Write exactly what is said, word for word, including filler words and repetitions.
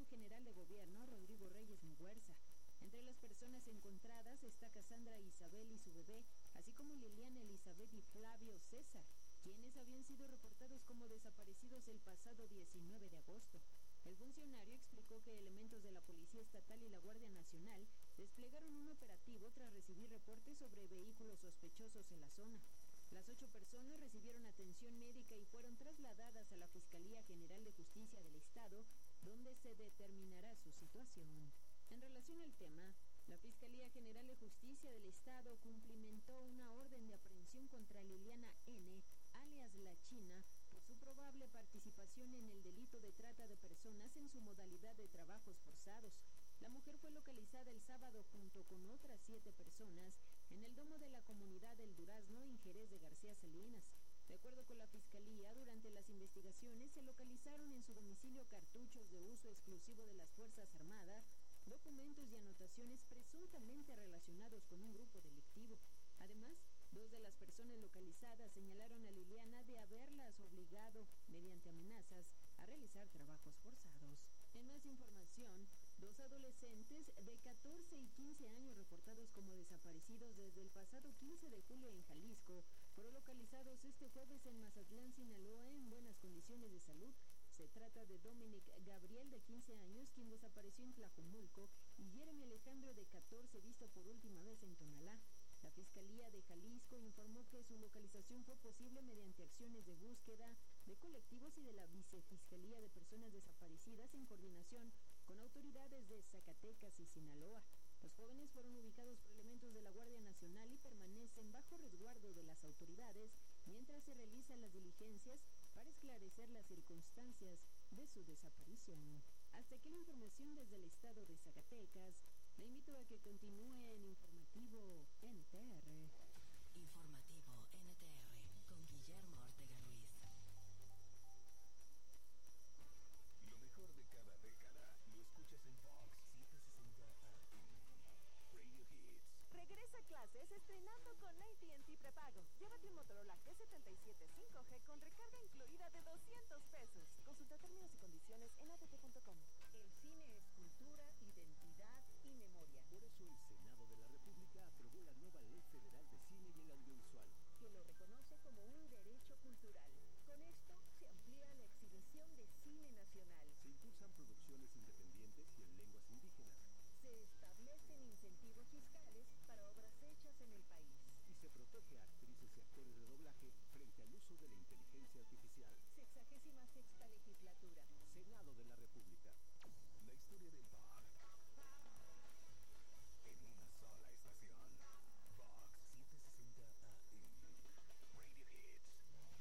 general de gobierno, Rodrigo Reyes Muguerza. Entre las personas encontradas está Cassandra Isabel y su bebé, así como Liliana Elizabeth y Flavio César, quienes habían sido reportados como desaparecidos el pasado diecinueve de agosto. El funcionario explicó que elementos de la Policía Estatal y la Guardia Nacional desplegaron un operativo tras recibir reportes sobre vehículos sospechosos en la zona. Las ocho personas recibieron atención médica y fueron trasladadas a la Fiscalía General de Justicia del Estado, donde se determinará su situación. En relación al tema, la Fiscalía General de Justicia del Estado cumplimentó una orden de aprehensión contra Liliana N., alias La China, por su probable participación en el delito de trata de personas en su modalidad de trabajos forzados. La mujer fue localizada el sábado junto con otras siete personas en el domo de la comunidad del Durazno en Jerez de García Salinas. De acuerdo con la Fiscalía, durante las investigaciones se localizaron en su domicilio cartuchos de uso exclusivo de las Fuerzas Armadas, documentos y anotaciones presuntamente relacionados con un grupo delictivo. Además, dos de las personas localizadas señalaron a Liliana de haberlas obligado, mediante amenazas, a realizar trabajos forzados. En más información, dos adolescentes de catorce y quince años reportados como desaparecidos desde el pasado quince de julio en Jalisco fueron localizados este jueves en Mazatlán, Sinaloa, en buenas condiciones de salud. Se trata de Dominic Gabriel, de quince años, quien desapareció en Tlajomulco, y Jeremy Alejandro, de catorce, visto por última vez en Tonalá. La Fiscalía de Jalisco informó que su localización fue posible mediante acciones de búsqueda de colectivos y de la Vicefiscalía de Personas Desaparecidas en coordinación con autoridades de Zacatecas y Sinaloa. Los jóvenes fueron ubicados por elementos de la Guardia Nacional y permanecen bajo resguardo de las autoridades mientras se realizan las diligencias para esclarecer las circunstancias de su desaparición. Hasta aquí la información desde el estado de Zacatecas. Le invito a que continúe en Informativo N T R. Inform